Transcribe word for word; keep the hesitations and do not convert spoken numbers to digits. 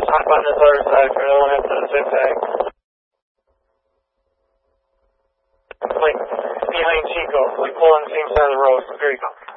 hop on this other side for the one into the zigzag. Like behind Chico, like pull on the same side of the road. There you go.